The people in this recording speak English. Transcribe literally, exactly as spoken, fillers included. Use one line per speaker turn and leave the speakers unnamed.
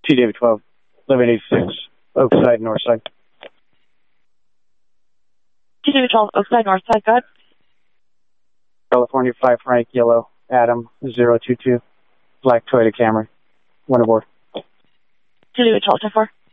T David twelve, eleven eighty-six, Oakside, Northside.
T David twelve, Oakside, Northside, go ahead.
California five Frank, yellow, Adam, zero two two, black Toyota Camry. One aboard.
T David twelve, ten four.